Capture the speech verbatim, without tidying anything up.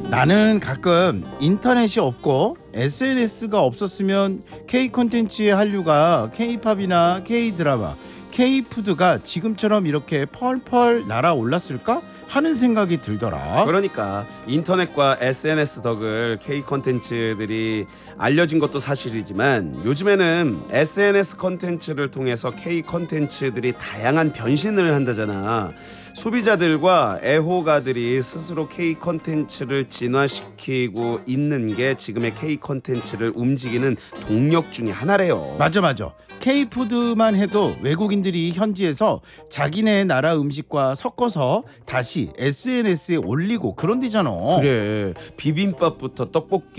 나는 가끔 인터넷이 없고 에스엔에스가 없었으면 K 콘텐츠의 한류가 K팝이나 K드라마, K푸드가 지금처럼 이렇게 펄펄 날아올랐을까 하는 생각이 들더라. 그러니까 인터넷과 에스엔에스 덕을 K 콘텐츠들이 알려진 것도 사실이지만 요즘에는 에스엔에스 콘텐츠를 통해서 K 콘텐츠들이 다양한 변신을 한다잖아. 소비자들과 애호가들이 스스로 K 콘텐츠를 진화시키고 있는 게 지금의 K 콘텐츠를 움직이는 동력 중에 하나래요. 맞아 맞아. K푸드만 해도 외국인들이 현지에서 자기네 나라 음식과 섞어서 다시 에스엔에스에 올리고 그런 데잖아. 그래, 비빔밥부터 떡볶이